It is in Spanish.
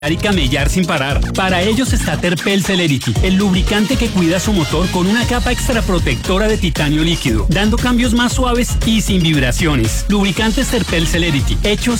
y camellar sin parar. Para ellos está Terpel Celerity, el lubricante que cuida su motor con una capa extra protectora de titanio líquido, dando cambios más suaves y sin vibraciones. Lubricantes Terpel Celerity, hechos